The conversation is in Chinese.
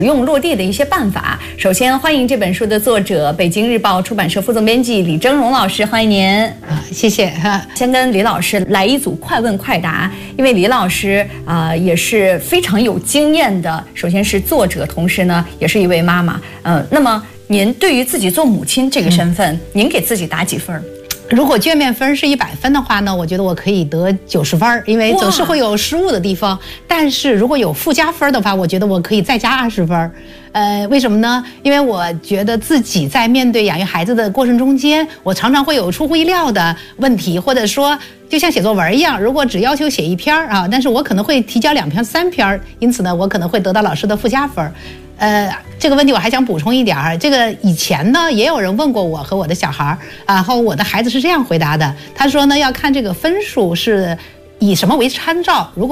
用落地的一些办法。首先欢迎这本书的作者，北京日报出版社副总编辑李峥嵘老师，欢迎您。 谢谢。 先跟李老师来一组快问快答，因为李老师也是非常有经验的，首先是作者，同时呢也是一位妈妈。那么您对于自己做母亲这个身份，您给自己打几分？ 如果卷面分是100分的话呢，我觉得我可以得90分，因为总是会有失误的地方。但是如果有附加分的话，我觉得我可以再加20分。为什么呢？因为我觉得自己在面对养育孩子的过程中间，我常常会有出乎意料的问题，或者说就像写作文一样，如果只要求写1篇啊，但是我可能会提交2篇、3篇，因此呢，我可能会得到老师的附加分。这个问题我还想补充一点，这个以前呢也有人问过我和我的小孩，然后我的孩子是这样回答的，他说呢要看这个分数是以什么为参照，如果